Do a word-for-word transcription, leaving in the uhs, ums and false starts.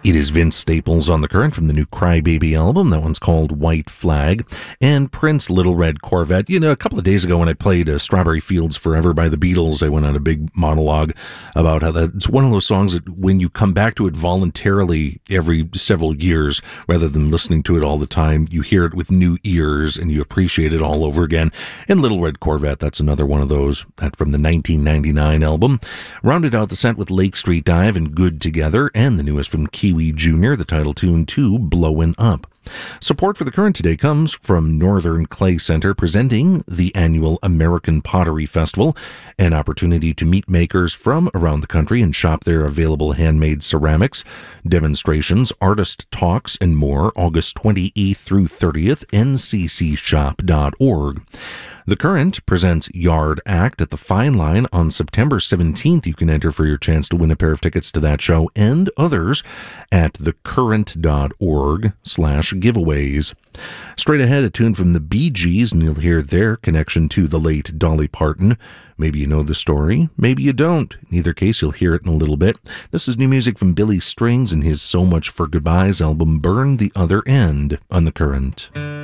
It is Vince Staples on The Current from the new Crybaby album. That one's called White Flag. And Prince, Little Red Corvette. You know, a couple of days ago when I played uh, Strawberry Fields Forever by the Beatles, I went on a big monologue about how that it's one of those songs that when you come back to it voluntarily every several years, rather than listening to it all the time, you hear it with new ears and you appreciate it all over again. And Little Red Corvette, that's another one of those. That from the nineteen ninety-nine album. Rounded out the set with Lake Street Dive and Good Together, and the newest from Kiwi Junior, the title tune to Blowin' Up. Support for The Current today comes from Northern Clay Center, presenting the annual American Pottery Festival, an opportunity to meet makers from around the country and shop their available handmade ceramics, demonstrations, artist talks, and more, August twenty-eighth through thirtieth, N C C shop dot org. The Current presents Yard Act at the Fine Line on September seventeenth. You can enter for your chance to win a pair of tickets to that show and others at thecurrent.org slash giveaways. Straight ahead, a tune from the Bee Gees, and you'll hear their connection to the late Dolly Parton. Maybe you know the story, maybe you don't. In either case, you'll hear it in a little bit. This is new music from Billy Strings and his So Much for Goodbyes album, Burn the Other End, on The Current.